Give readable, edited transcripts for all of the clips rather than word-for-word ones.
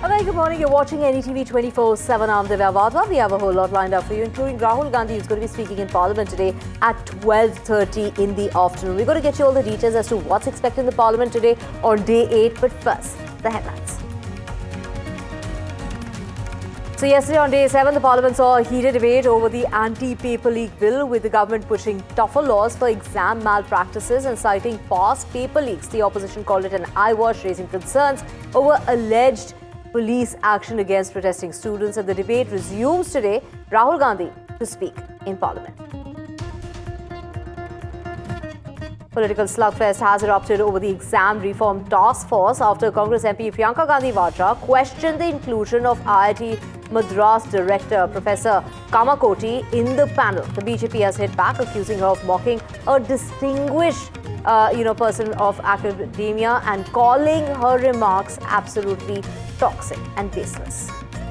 very good morning. You're watching NETV 24/7. I'm Divya Wadhwa. We have a whole lot lined up for you, including Rahul Gandhi, who's going to be speaking in Parliament today at 12:30 in the afternoon. We're going to get you all the details as to what's expected in the Parliament today on day 8. But first, the headlines. So yesterday on day 7, the Parliament saw a heated debate over the anti-paper leak bill, with the government pushing tougher laws for exam malpractices and citing past paper leaks. The opposition called it an eyewash, raising concerns over alleged police action against protesting students. And the debate resumes today. Rahul Gandhi to speak in Parliament. Political slugfest has erupted over the exam reform task force after Congress MP Priyanka Gandhi Vadra questioned the inclusion of IIT Madras director Professor Kamakoti in the panel. The BJP has hit back, accusing her of mocking a distinguished person of academia and calling her remarks absolutely toxic and baseless.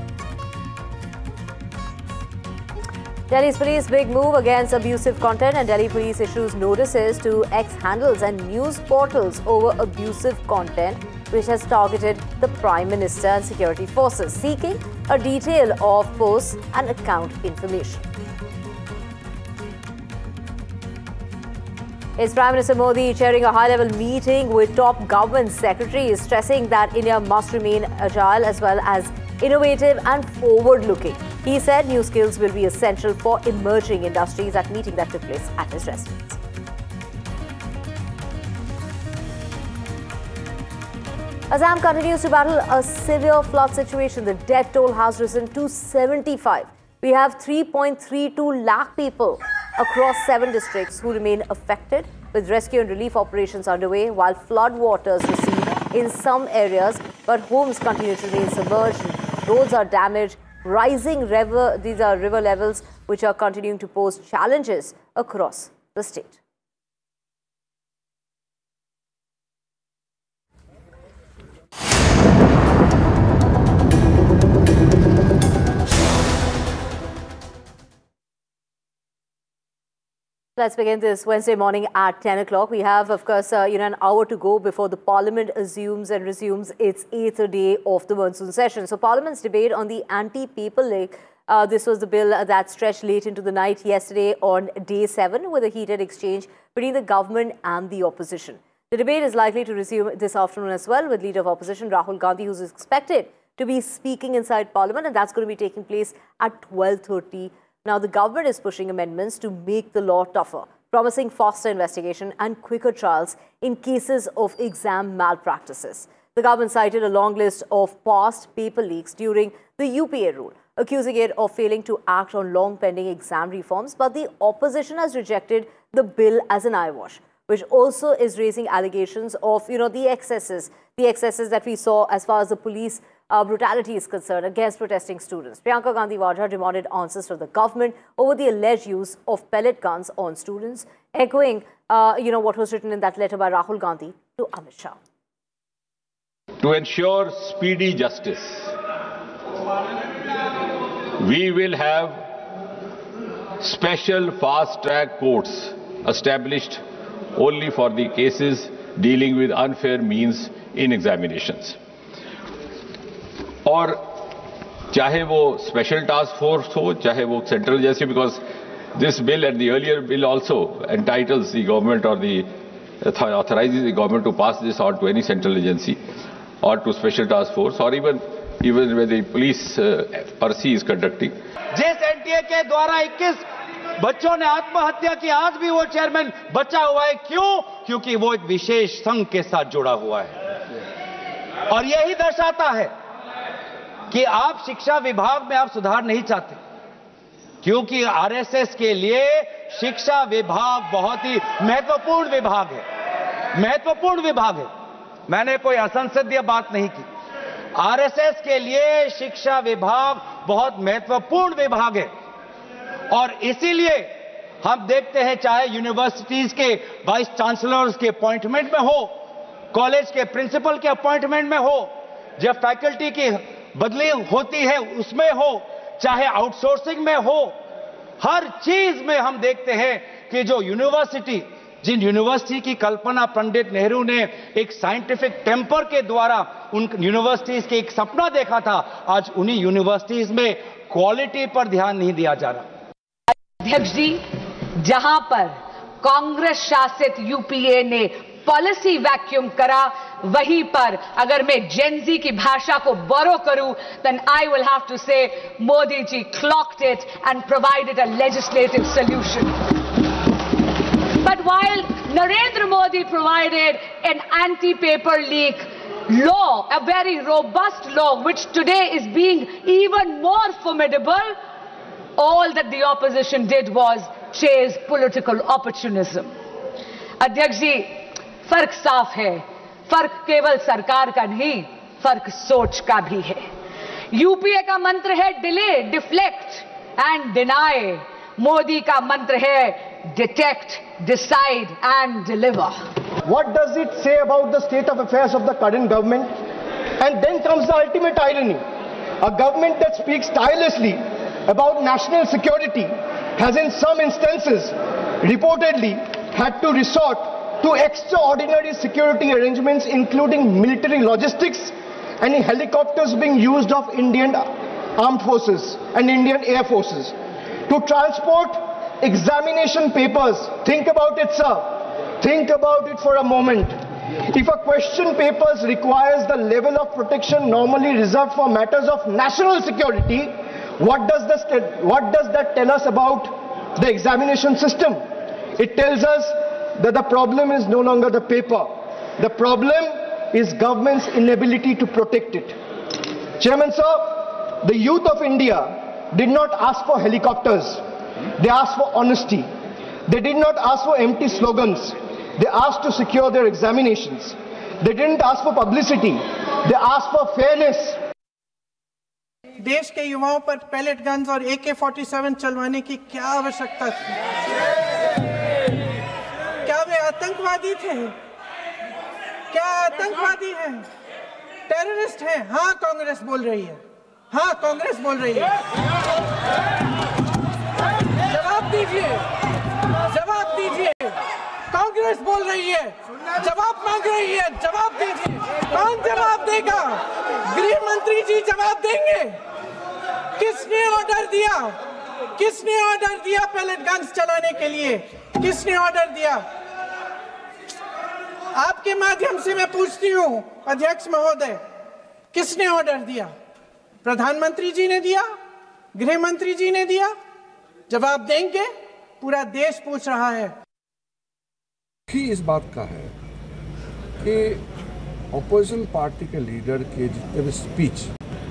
Delhi's police big move against abusive content, and Delhi police issues notices to X handles and news portals over abusive content, which has targeted the Prime Minister and security forces, seeking a detail of posts and account information. Is Prime Minister Modi chairing a high-level meeting with top government secretaries, stressing that India must remain agile as well as innovative and forward-looking. He said new skills will be essential for emerging industries at meeting that took place at his residence. Assam continues to battle a severe flood situation. The death toll has risen to 75. We have 3.32 lakh people across 7 districts who remain affected, with rescue and relief operations underway, while flood waters recede in some areas, but homes continue to remain submerged. Roads are damaged. These are river levels which are continuing to pose challenges across the state. Let's begin this Wednesday morning at 10 o'clock. We have, of course, an hour to go before the Parliament assumes and resumes its 8th day of the monsoon session. So Parliament's debate on the anti-paper leak, this was the bill that stretched late into the night yesterday on day 7, with a heated exchange between the government and the opposition. The debate is likely to resume this afternoon as well, with Leader of Opposition Rahul Gandhi, who's expected to be speaking inside Parliament, and that's going to be taking place at 12:30. Now, the government is pushing amendments to make the law tougher, promising faster investigation and quicker trials in cases of exam malpractices. The government cited a long list of past paper leaks during the UPA rule, accusing it of failing to act on long-pending exam reforms. But the opposition has rejected the bill as an eyewash, which also is raising allegations of, the excesses that we saw as far as the police brutality is concerned against protesting students. Priyanka Gandhi Vadra demanded answers from the government over the alleged use of pellet guns on students, echoing, what was written in that letter by Rahul Gandhi to Amit Shah. To ensure speedy justice, we will have special fast-track courts established only for the cases dealing with unfair means in examinations. और चाहे वो special task force हो, चाहे वो central जैसे, because this bill and the earlier bill also entitles the government or the authorizes the government to pass this on to any central agency or to special task force or even when the police RC is conducting. जिस NTA के द्वारा 21 बच्चों ने आत्महत्या की, आज भी वो चेयरमैन बचा हुआ है। क्यों? क्योंकि वो एक विशेष संघ के साथ जुड़ा हुआ है। और यही दर्शाता है कि आप शिक्षा विभाग में आप सुधार नहीं चाहते, क्योंकि आरएसएस के लिए शिक्षा विभाग बहुत ही महत्वपूर्ण विभाग है। महत्वपूर्ण विभाग है। मैंने कोई असंसदीय बात नहीं की। आरएसएस के लिए शिक्षा विभाग बहुत महत्वपूर्ण विभाग है और इसीलिए हम देखते हैं, चाहे यूनिवर्सिटीज के वाइस चांसलर्स के अपॉइंटमेंट में हो, कॉलेज के प्रिंसिपल के अपॉइंटमेंट में हो, जब फैकल्टी की बदली होती है उसमें हो, चाहे आउटसोर्सिंग में हो, हर चीज में हम देखते हैं कि जो यूनिवर्सिटी जिन यूनिवर्सिटी की कल्पना पंडित नेहरू ने एक साइंटिफिक टेम्पर के द्वारा उन यूनिवर्सिटीज के एक सपना देखा था, आज उन्हीं यूनिवर्सिटीज में क्वालिटी पर ध्यान नहीं दिया जा रहा। अध्यक्ष जी, जहां पर कांग्रेस शासित यूपीए ने पॉलिसी वैक्यूम करा, वहीं पर अगर मैं जेनजी की भाषा को बोरो करूं, then I will have to say Modi ji clocked it and provided a legislative solution. But while Narendra Modi provided an anti-paper leak law, a very robust law which today is being even more formidable, all that the opposition did was chase political opportunism. अध्यक्ष जी, फर्क साफ है, फर्क केवल सरकार का नहीं, फर्क सोच का भी है। यूपीए का मंत्र है delay, deflect and deny, Modi का मंत्र है detect, decide and deliver. What does it say about the state of affairs of the current government? And then comes the ultimate irony. A government that speaks tirelessly about national security has in some instances reportedly had to resort to extraordinary security arrangements, including military logistics and helicopters being used of Indian armed forces and Indian air forces to transport examination papers. Think about it, sir. Think about it for a moment. If a question papers requires the level of protection normally reserved for matters of national security, what does that tell us about the examination system? It tells us that the problem is no longer the paper. The problem is government's inability to protect it. Chairman sir, the youth of India did not ask for helicopters. They asked for honesty. They did not ask for empty slogans. They asked to secure their examinations. They didn't ask for publicity. They asked for fairness. देश के युवाओं पर palette guns और AK-47 चलवाने की क्या आवश्यकता थी? क्या वे आतंकवादी थे? क्या आतंकवादी हैं? टेररिस्ट हैं? हाँ, कांग्रेस बोल रही है। हाँ, कांग्रेस बोल रही है। जवाब दीजिए, जवाब दीजिए। कांग्रेस बोल रही है, जवाब मांग रही है, जवाब दीजिए। कौन जवाब देगा? गृह मंत्री जी जवाब देंगे। किसने ऑर्डर दिया? किसने ऑर्डर दिया पैलेट गन्स चलाने के लिए? किसने ऑर्डर दिया? आपके माध्यम से मैं पूछती हूं अध्यक्ष महोदय, किसने ऑर्डर दिया? प्रधानमंत्री जी ने दिया? गृह मंत्री जी ने दिया? जवाब देंगे? पूरा देश पूछ रहा है। इस बात का है कि ऑपोजिशन पार्टी के लीडर के जितने भी स्पीच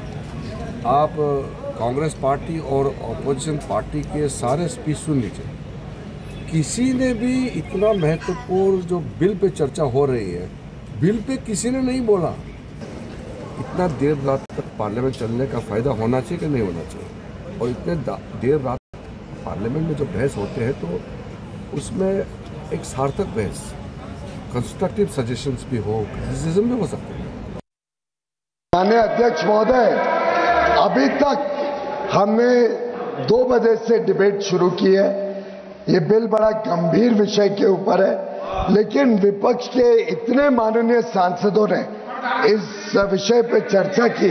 आप कांग्रेस पार्टी और ऑपोजिशन पार्टी के सारे स्पीच सुन लीजिए, किसी ने भी इतना महत्वपूर्ण जो बिल पे चर्चा हो रही है, बिल पे किसी ने नहीं बोला। इतना देर रात तक पार्लियामेंट चलने का फायदा होना चाहिए कि नहीं होना चाहिए? और इतने देर रात पार्लियामेंट में जो बहस होते हैं तो उसमें एक सार्थक बहस, कंस्ट्रक्टिव सजेशंस भी हो, क्रिटिसिज्म भी हो सकते हैं। माननीय अध्यक्ष महोदय, अभी तक हमने 2 बजे से डिबेट शुरू की है। ये बिल बड़ा गंभीर विषय के ऊपर है, लेकिन विपक्ष के इतने माननीय सांसदों ने इस विषय पे चर्चा की,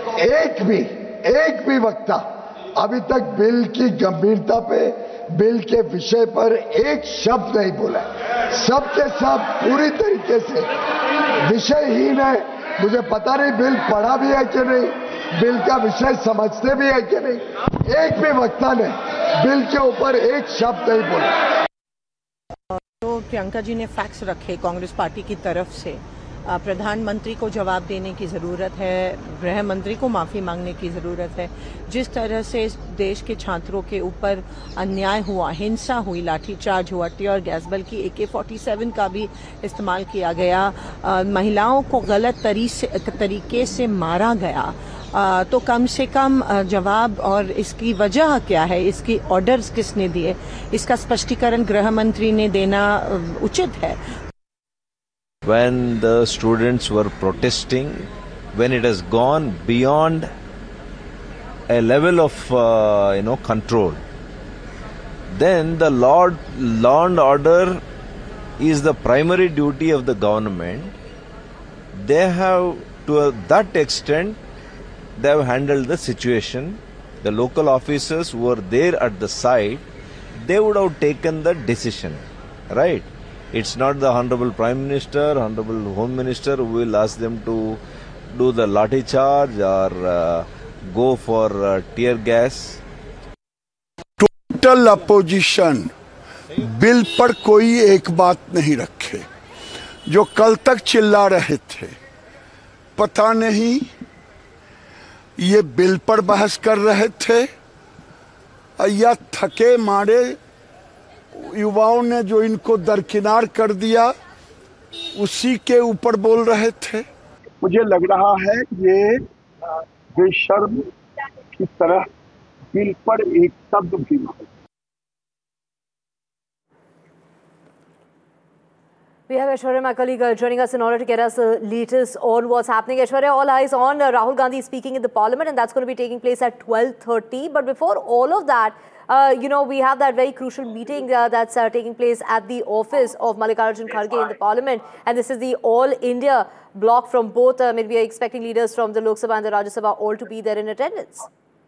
एक भी वक्ता अभी तक बिल की गंभीरता पे, बिल के विषय पर एक शब्द नहीं बोला। सबके सब पूरी तरीके से विषयहीन है। मुझे पता नहीं बिल पढ़ा भी है कि नहीं, बिल का विषय समझते भी है कि नहीं। एक भी वक्ता ने बिल के ऊपर एक शब्द नहीं बोला। तो प्रियंका जी ने फैक्ट्स रखे कांग्रेस पार्टी की तरफ से। प्रधानमंत्री को जवाब देने की ज़रूरत है, गृह मंत्री को माफ़ी मांगने की ज़रूरत है। जिस तरह से देश के छात्रों के ऊपर अन्याय हुआ, हिंसा हुई, लाठीचार्ज हुआ, टियर गैस, बल्कि AK-47 का भी इस्तेमाल किया गया, महिलाओं को गलत तरीके से मारा गया, तो कम से कम जवाब और इसकी वजह क्या है, इसकी ऑर्डर्स किसने दिए, इसका स्पष्टीकरण गृह मंत्री ने देना उचित है। When the students were protesting, when it has gone beyond a level of control, then the law and order is the primary duty of the government. They have, to that extent, they have handled the situation. The local officers who were there at the site, they would have taken the decision, right? It's not the Honorable Prime Minister, Honorable Home Minister who will ask them to do the lathi charge or go for tear gas. Total opposition bill पर कोई एक बात नहीं रखे। जो कल तक चिल्ला रहे थे, पता नहीं ये बिल पर बहस कर रहे थे या थके मारे युवाओं ने जो इनको दरकिनार कर दिया उसी के ऊपर बोल रहे थे। मुझे लग रहा है ये बेशर्म की तरह बिल पर एक शब्द भी नहीं। We have Aishwarya, my colleague, joining us in order to get us the latest on what's happening. Aishwarya, all eyes on Rahul Gandhi speaking in the parliament, and that's going to be taking place at 12:30. But before all of that, we have that very crucial meeting that's taking place at the office of Mallikarjun Kharge in the parliament. And this is the All India bloc from both. We are expecting leaders from the Lok Sabha and the Rajya Sabha all to be there in attendance.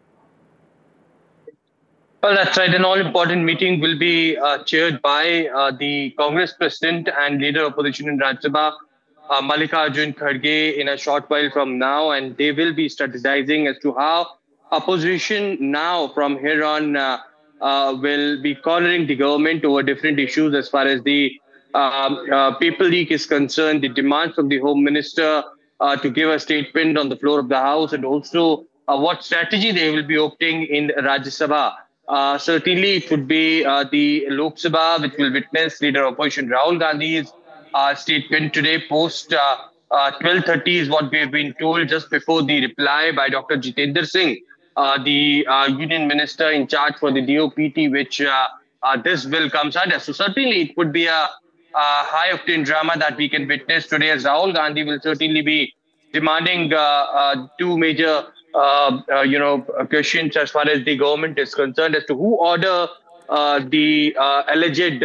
Well, that's right. An all-important meeting will be chaired by the Congress President and Leader of Opposition in Rajya Sabha, Mallikarjun Kharge, in a short while from now. And they will be strategizing as to how opposition now from here on will be cornering the government over different issues as far as the paper leak is concerned, the demands from the Home Minister to give a statement on the floor of the House, and also what strategy they will be opting in Rajya Sabha. Certainly, it would be the Lok Sabha, which will witness Leader of Opposition Rahul Gandhi's statement today post 12:30 is what we have been told, just before the reply by Dr. Jitendra Singh, the Union Minister in charge for the DOPT, which this bill comes under. So certainly, it would be a high-octane drama that we can witness today, as Rahul Gandhi will certainly be demanding two major questions as far as the government is concerned, as to who order the alleged,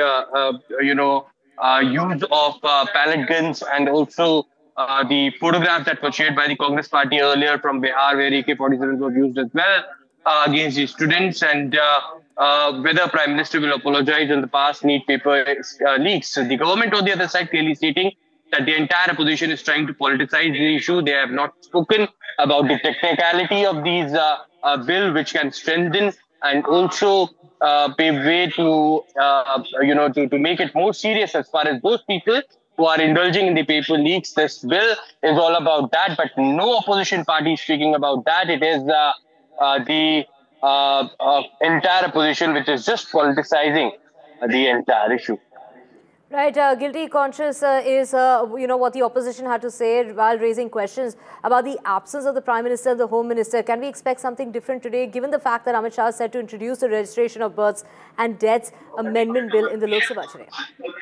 use of pellet guns, and also the photographs that were shared by the Congress party earlier from Bihar, where AK-47 was used as well against the students, and whether Prime Minister will apologize on the past need paper leaks. The government on the other side clearly stating that the entire opposition is trying to politicize the issue. They have not spoken about the technicality of these bill, which can strengthen and also pave way to, to make it more serious as far as those people who are indulging in the paper leaks. This bill is all about that, but no opposition party is speaking about that. It is the entire opposition which is just politicizing the entire issue. Right, guilty conscious is, what the opposition had to say while raising questions about the absence of the Prime Minister and the Home Minister. Can we expect something different today, given the fact that Amit Shah is set to introduce the Registration of Births and Deaths Amendment Bill in the Lok Sabha today?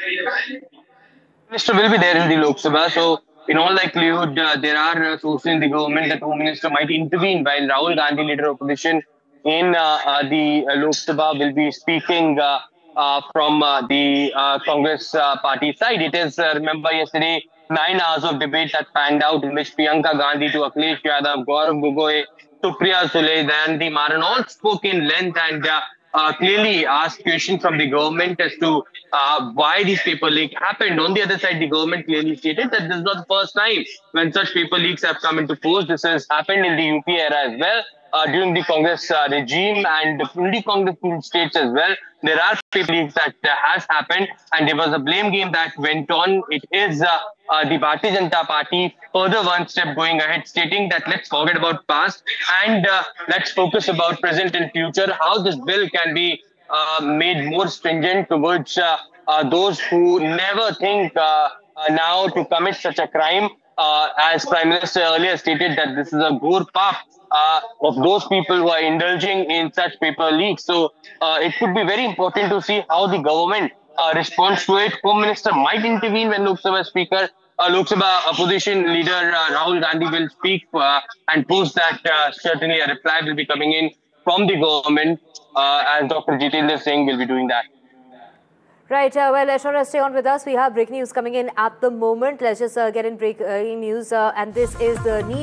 Minister will be there in the Lok Sabha, so in all likelihood, there are sources in the government that Home Minister might intervene, while Rahul Gandhi, Leader of Opposition in the Lok Sabha, will be speaking from the Congress party side. It is, remember yesterday, 9 hours of debate that panned out, in which Priyanka Gandhi to Akhilesh Yadav, Gaurav Gogoi, Supriya Sule, Dayanti Maran all spoke in length and clearly asked questions from the government as to why this paper leak happened. On the other side, the government clearly stated that this is not the first time when such paper leaks have come into force. This has happened in the UP era as well. During the Congress regime and in the Congress states as well, there are paper leaks that has happened, and there was a blame game that went on. It is the Bharatiya Janata Party further one step going ahead, stating that let's forget about past and let's focus about present and future, how this bill can be made more stringent towards those who never think now to commit such a crime. As Prime Minister earlier stated that this is a ghor paap of those people who are indulging in such paper leaks. So it could be very important to see how the government responds to it. Home Minister might intervene when Lok Sabha Speaker, Lok Sabha Opposition Leader Rahul Gandhi will speak, and post that certainly a reply will be coming in from the government, as Dr. Jitendra Singh will be doing that. Right, well, Aishwarya, stay on with us. We have breaking news coming in at the moment. Let's just get in breaking news. And this is the NEET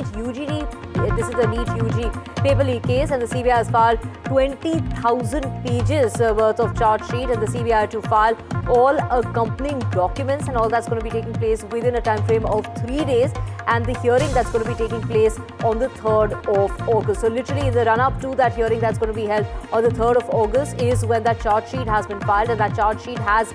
UG paper leak case, and the CBI has filed 20,000 pages worth of charge sheet, and the CBI had to file all accompanying documents, and all that's going to be taking place within a time frame of 3 days. And the hearing that's going to be taking place on the 3rd of August. So literally in the run-up to that hearing that's going to be held on the 3rd of August is when that charge sheet has been filed, and that charge sheet has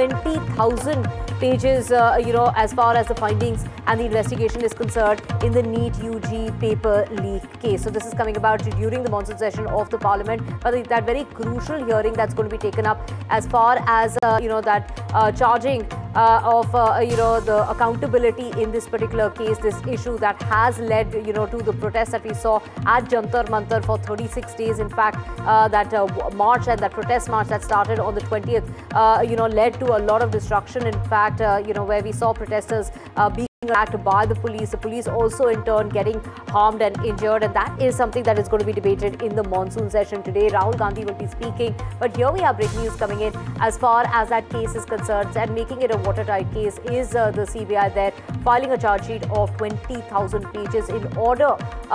20,000 pages, as far as the findings and the investigation is concerned in the NEET UG paper leak case. So this is coming about during the monsoon session of the Parliament, but that very crucial hearing that's going to be taken up as far as charging of the accountability in this particular case, this issue that has led to the protests that we saw at Jantar Mantar for 36 days. In fact, that march and that protest march that started on the 20th led to a lot of destruction. In fact, where we saw protesters being attacked by the police also in turn getting harmed and injured, and that is something that is going to be debated in the monsoon session today. Rahul Gandhi will be speaking, but here we have breaking news coming in as far as that case is concerned, and making it a watertight case is the CBI there filing a charge sheet of 20,000 pages in order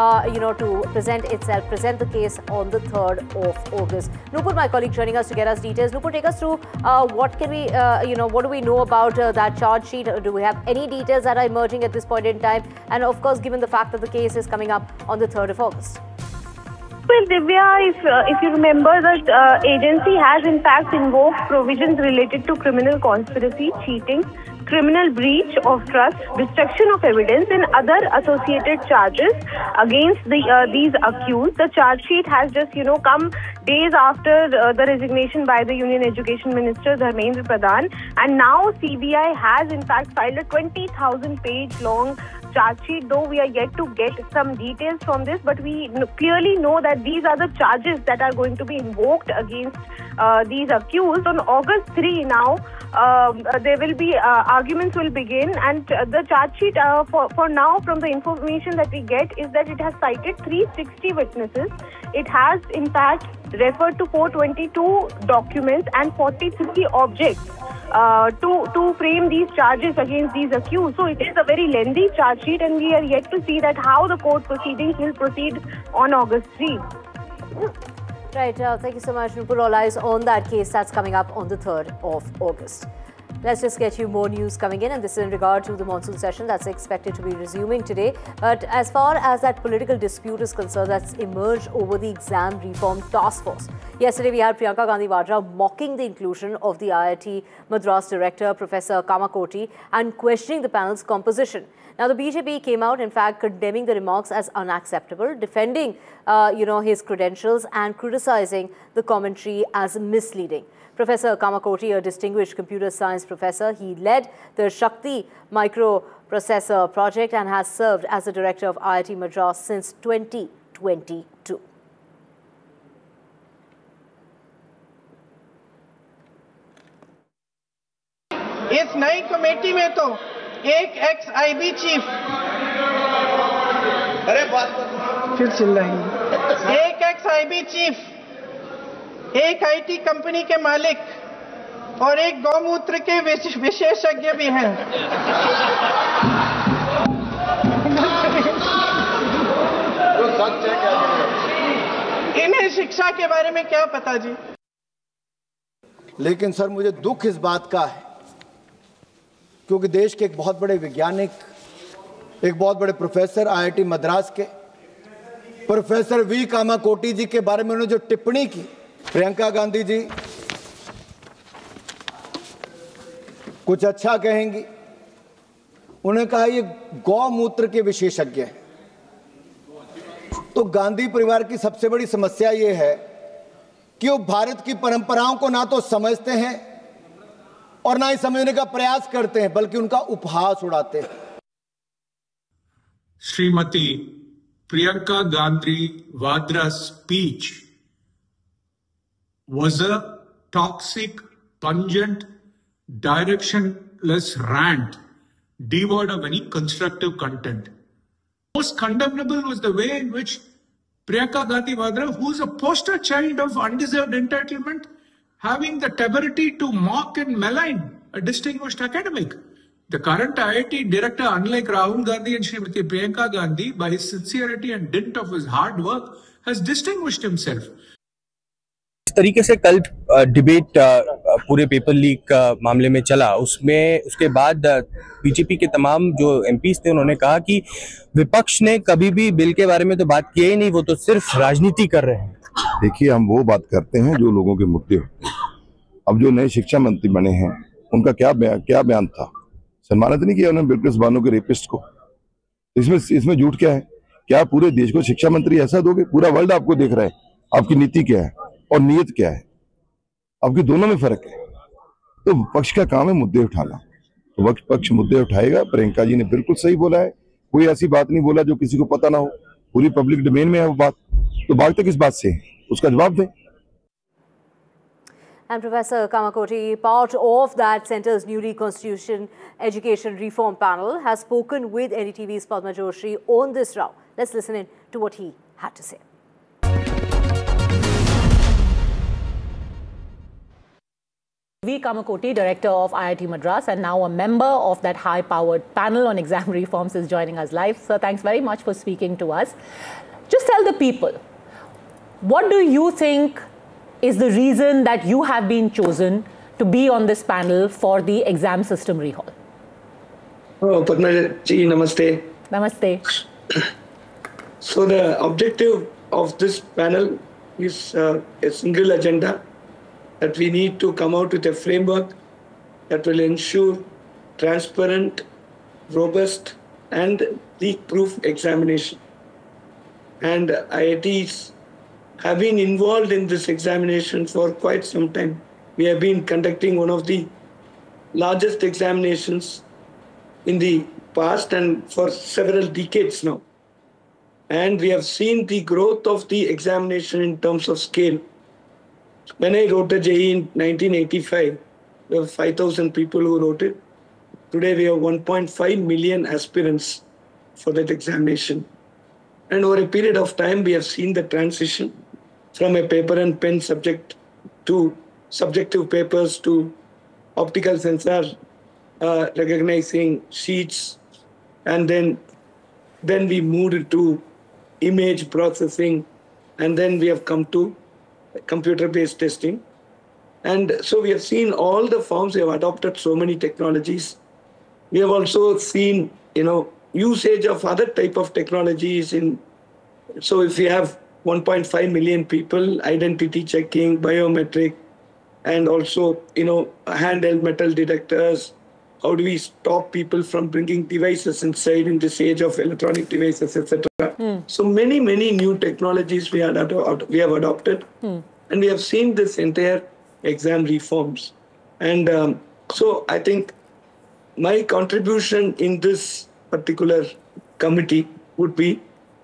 to present the case on the 3rd of August. Nupur, my colleague, joining us to get us details. Nupur, take us through what can we what do we know about that charge sheet? Do we have any details that are emerging at this point in time, and of course given the fact that the case is coming up on the 3rd of August? Well, Divya, if you remember, that agency has in fact invoked provisions related to criminal conspiracy, cheating, criminal breach of trust, destruction of evidence and other associated charges against these accused. The charge sheet has just come days after the resignation by the Union Education Minister Dharmendra Pradhan, and now CBI has in fact filed a 20,000 page long charge sheet, though we are yet to get some details from this, but we clearly know that these are the charges that are going to be invoked against these accused. On August 3 now, there will be arguments will begin, and the charge sheet for now, from the information that we get, is that it has cited 360 witnesses. It has in fact referred to 422 documents and 43 objects to frame these charges against these accused. So it is a very lengthy charge sheet, and we are yet to see that how the court proceedings will proceed on August 3. Right, thank you so much, Nupur. All eyes on that case that's coming up on the 3rd of August. Let's just get you more news coming in, and this is in regard to the monsoon session that's expected to be resuming today. But as far as that political dispute is concerned that's emerged over the exam reform task force. Yesterday we had Priyanka Gandhi Vadra mocking the inclusion of the IIT Madras director, Professor Kamakoti, and questioning the panel's composition. Now, the BJP came out, in fact, condemning the remarks as unacceptable, defending, his credentials and criticizing the commentary as misleading. Professor Kamakoti, a distinguished computer science professor, he led the Shakti microprocessor project and has served as the director of IIT Madras since 2022. इस नई committee में तो एक x-IB chief, अरे बात फिर चिल्लाएंगे, एक x-IB chief, एक आईटी कंपनी के मालिक और एक गौमूत्र के विशेषज्ञ भी हैं। इन्हें शिक्षा के बारे में क्या पता जी? लेकिन सर, मुझे दुख इस बात का है क्योंकि देश के एक बहुत बड़े वैज्ञानिक, एक बहुत बड़े प्रोफेसर, आईआईटी मद्रास के प्रोफेसर वी कामाकोटी जी के बारे में उन्होंने जो टिप्पणी की, प्रियंका गांधी जी कुछ अच्छा कहेंगी, उन्होंने कहा ये गौमूत्र के विशेषज्ञ हैं। तो गांधी परिवार की सबसे बड़ी समस्या ये है कि वो भारत की परंपराओं को ना तो समझते हैं और ना ही समझने का प्रयास करते हैं, बल्कि उनका उपहास उड़ाते हैं। Shrimati Priyanka Gandhi Vadra's speech was a toxic, pungent, directionless rant devoid of any constructive content. Most condemnable was the way in which Priyanka Gandhi Vadra, who is a poster child of undeserved entitlement, having the temerity to mock and malign a distinguished academic. The current IIT director, unlike Rahul Gandhi and Srimati Priyanka Gandhi, by his sincerity and dint of his hard work, has distinguished himself. इस तरीके से कल debate पूरे paper leak मामले में चला, उसमें उसके बाद बीजेपी के तमाम जो एमपीज थे उन्होंने कहा कि विपक्ष ने कभी भी बिल के बारे में तो बात की ही नहीं, वो तो सिर्फ राजनीति कर रहे हैं। देखिए, हम वो बात करते हैं जो लोगों के मुद्दे होते हैं। अब जो नए शिक्षा मंत्री बने हैं उनका क्या बयान था? सम्मानित नहीं किया उन्होंने बिल्कुल बानो के रेपिस्ट को। इसमें झूठ क्या है? क्या पूरे देश को शिक्षा मंत्री ऐसा दोगे? पूरा वर्ल्ड आपको देख रहा है, आपकी नीति क्या है और नीयत क्या है, आपके दोनों में फर्क है। तो पक्ष का काम है मुद्दे उठाना, तो पक्ष मुद्दे उठाएगा। प्रियंका जी ने बिल्कुल सही बोला है, कोई ऐसी बात नहीं बोला जो किसी को पता ना हो, पूरी पब्लिक डोमेन में है वो बात, तो भागते किस बात से है, उसका जवाब दें। And Professor Kamakoti, part of that centre's newly constitution education reform panel, has spoken with NDTV's Padma Joshi on this round. Let's listen in to what he had to say. V. Kamakoti, director of IIT Madras and now a member of that high-powered panel on exam reforms, is joining us live. Sir, thanks very much for speaking to us. Just tell the people, what do you think is the reason that you have been chosen to be on this panel for the exam system rehaul? Oh, Padma ji, namaste. Namaste. So the objective of this panel is a single agenda, that we need to come out with a framework that will ensure transparent, robust and leak-proof examination. And IITs have been involved in this examination for quite some time. We have been conducting one of the largest examinations in the past and for several decades now. And we have seen the growth of the examination in terms of scale. When I wrote the JEE in 1985, there were 5,000 people who wrote it. Today we have 1.5 million aspirants for that examination. And over a period of time, we have seen the transition from a paper and pen subject to subjective papers to optical sensor recognizing sheets. And then we moved to image processing. And then we have come to computer-based testing. And so we have seen all the forms. We have adopted so many technologies. We have also seen, usage of other type of technologies. So if we have 1.5 million people, identity checking, biometric, and also, handheld metal detectors. How do we stop people from bringing devices inside in this age of electronic devices, etc.? So many new technologies we have adopted. And we have seen this entire exam reforms. And so I think my contribution in this particular committee would be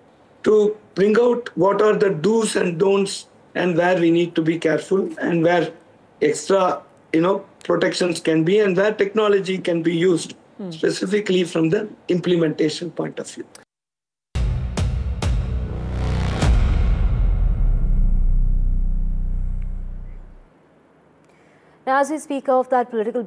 to bring out what are the do's and don'ts and where we need to be careful and where extra, protections can be and where technology can be used specifically from the implementation point of view. Now, as we speak of that political